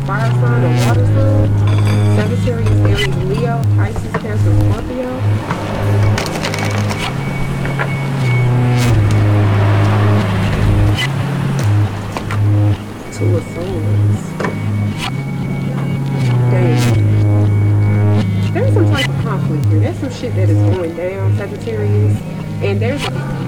fire sign or water sign. Sagittarius, Aries, Leo, Pisces, Cancer, Scorpio. Two of Swords. Dang. There's some type of conflict here. There's some shit that is going down, Sagittarius. And there's